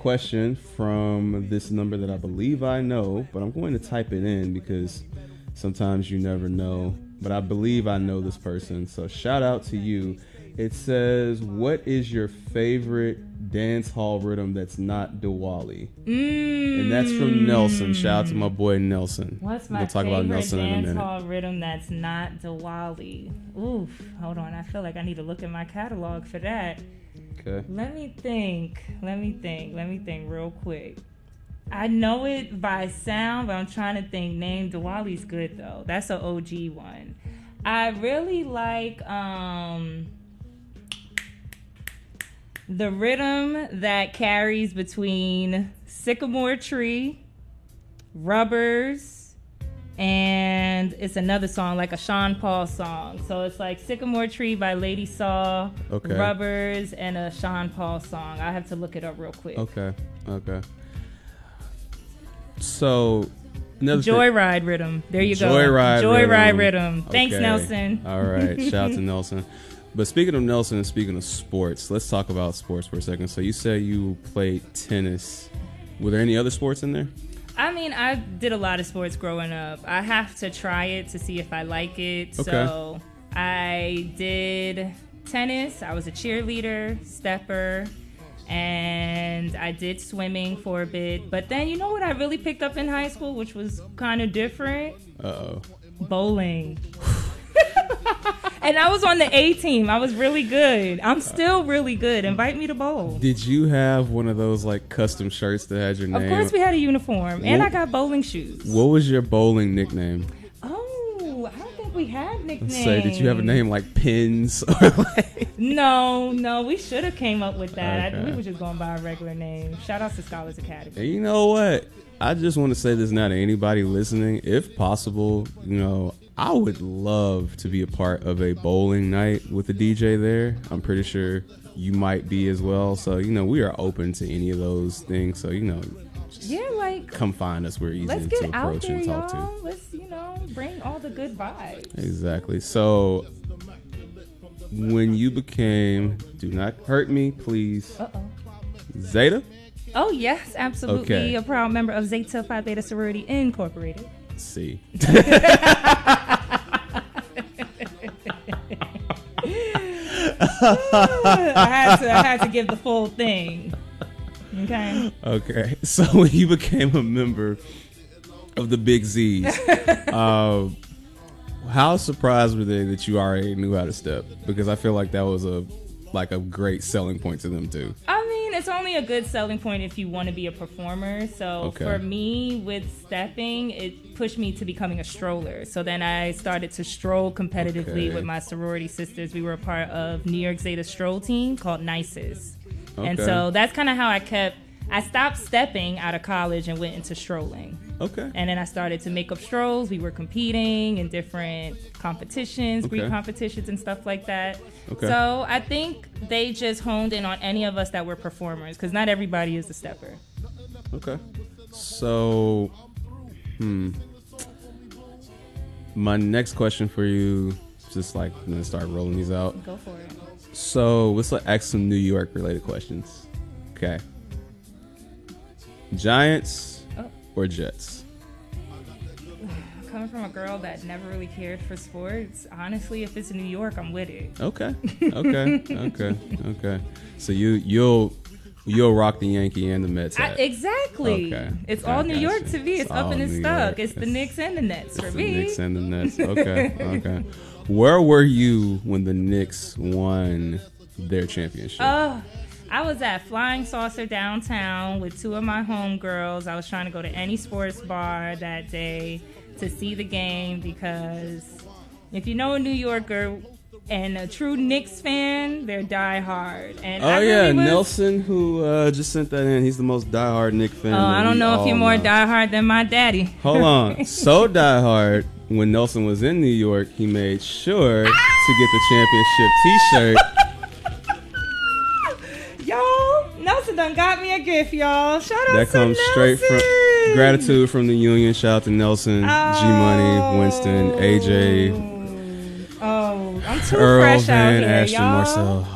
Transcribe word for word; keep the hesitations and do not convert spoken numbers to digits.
question from this number that I believe I know, but I'm going to type it in because sometimes you never know. But I believe I know this person, so shout out to you. It says, what is your favorite dance hall rhythm that's not Diwali? Mm. And that's from Nelson. Shout out to my boy Nelson. What's my we'll talk favorite about Nelson in a dance minute. hall rhythm that's not Diwali? Oof, hold on. I feel like I need to look at my catalog for that. Okay. Let me think. Let me think. Let me think real quick. I know it by sound, but I'm trying to think. Name Diwali's good, though. That's an O G one. I really like... um. the rhythm that carries between Sycamore Tree, Rubbers, and it's another song, like a Sean Paul song. So it's like Sycamore Tree by Lady Saw, okay. Rubbers, and a Sean Paul song. I have to look it up real quick. Okay, okay. So, another Joyride thing. Rhythm. There you Joyride go. Joyride rhythm. Rhythm. Thanks, okay. Nelson. All right. Shout out to Nelson. But speaking of Nelson and speaking of sports, let's talk about sports for a second. So you said you played tennis. Were there any other sports in there? I mean, I did a lot of sports growing up. I have to try it to see if I like it. Okay. So I did tennis. I was a cheerleader, stepper, and I did swimming for a bit. But then, you know what I really picked up in high school, which was kind of different? Uh-oh. Bowling. And I was on the A team. I was really good. I'm still really good. Invite me to bowl. Did you have one of those like custom shirts that had your name? Of course we had a uniform. And what, I got bowling shoes. What was your bowling nickname? Oh, I don't think we had nicknames. Let's say, did you have a name like Pins? Or like... No, no. We should have came up with that. Okay. I, we were just going by a regular name. Shout out to Scholars Academy. And you know what? I just want to say this now to anybody listening. If possible, you know, I would love to be a part of a bowling night with a D J there. I'm pretty sure you might be as well. So, you know, we are open to any of those things. So, you know, just yeah, like come find us. We're easy let's to get out approach there, and talk y'all. to. Let's, you know, bring all the good vibes. Exactly. So, when you became, do not hurt me, please. Uh-oh. Zeta? Oh, yes, absolutely. Okay. A proud member of Zeta Phi Beta Sorority Incorporated. See. I had to I had to give the full thing. Okay. Okay. So when you became a member of the Big Z's, uh, how surprised were they that you already knew how to step? Because I feel like that was a like a great selling point to them too. I mean, it's only a good selling point if you want to be a performer. So Okay. for me, with stepping, it pushed me to becoming a stroller. So then I started to stroll competitively Okay. with my sorority sisters. We were a part of New York Zeta stroll team called Nices. And Okay. so that's kind of how I kept, I stopped stepping out of college and went into strolling. Okay. And then I started to make up strolls. We were competing in different competitions, Okay. Greek competitions and stuff like that. Okay. So I think they just honed in on any of us that were performers, because not everybody is a stepper. Okay. So, hmm. My next question for you, just like I'm gonna start rolling these out. Go for it. So let's like ask some New York related questions. Okay. Giants Oh. or Jets? Coming from a girl that never really cared for sports, honestly, if it's in New York, I'm with it. Okay. Okay. okay. Okay. So you you'll you'll rock the Yankee and the Mets I, hat. exactly. Okay. It's I all New York gotcha. to me. It's, It's up all and it's New stuck. York. It's the It's- Knicks and the Nets for It's the me. Knicks and the Nets. Okay. Okay. Where were you when the Knicks won their championship? Oh, I was at Flying Saucer downtown with two of my homegirls. I was trying to go to any sports bar that day to see the game, because if you know a New Yorker and a true Knicks fan, they're die hard. And Oh I really yeah, was, Nelson, who uh, just sent that in. He's the most diehard Knicks fan. Oh, that I don't we know if all you're more know. diehard than my daddy. Hold on, so diehard. When Nelson was in New York, he made sure to get the championship T-shirt. Y'all, Nelson done got me a gift, y'all. Shout out That to comes straight from Nelson. gratitude from the union. Shout out to Nelson, Oh. G Money, Winston, A J, Oh, I'm too Earl, fresh Van, out here, Ashton, y'all. Marcel.